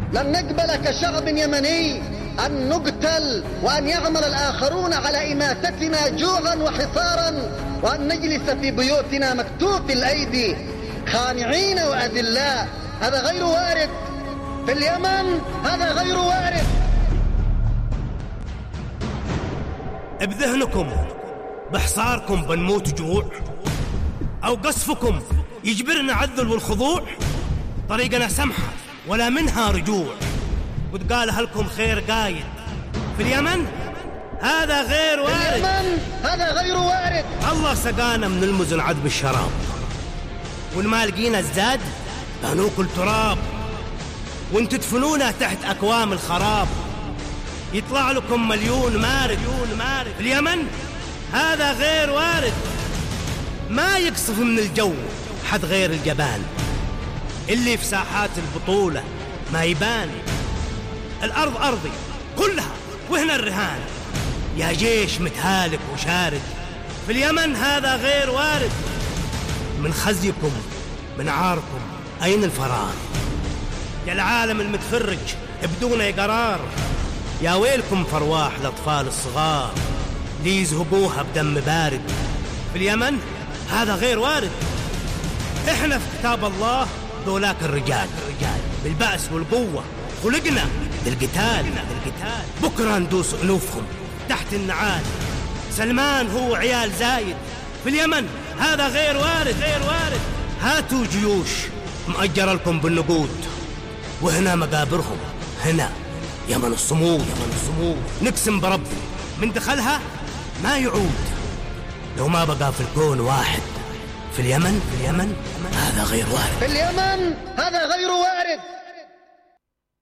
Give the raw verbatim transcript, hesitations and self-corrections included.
لن نقبل كشعب يمني أن نقتل وأن يعمل الآخرون على إماتتنا جوعا وحصارا، وأن نجلس في بيوتنا مكتوف الأيدي خانعين وأذلاء. هذا غير وارد في اليمن، هذا غير وارد. بذهنكم بحصاركم بنموت جوع، أو قصفكم يجبرنا عذل والخضوع؟ طريقنا سمحة ولا منها رجوع، وتقال هلكم خير قايد. في اليمن هذا غير وارد، في اليمن هذا غير وارد. الله سقانا من المزن عذب الشراب، والما لقينا الزاد بنوكل تراب، وانت تدفنونا تحت أكوام الخراب. يطلع لكم مليون مارد. في اليمن هذا غير وارد، ما يقصف من الجو حد غير الجبان، اللي في ساحات البطولة ما يبان. الأرض أرضي كلها وهنا الرهان، يا جيش متهالك وشارد. في اليمن هذا غير وارد، من خزيكم من عاركم أين الفرار؟ يا العالم المتفرج بدون قرار، يا ويلكم فرواح الأطفال الصغار ليزهقوها بدم بارد. في اليمن هذا غير وارد، احنا في كتاب الله ذولاك الرجال بالبأس والقوة، خلقنا للقتال. بكرة ندوس أنوفهم تحت النعال، سلمان هو عيال زايد. في اليمن هذا غير وارد. هاتوا جيوش مأجر لكم بالنقود، وهنا مقابرهم، هنا يمن الصمود. نقسم بربي من دخلها ما يعود، لو ما بقى في الكون واحد. في اليمن هذا غير وارد. في اليمن هذا غير وارد.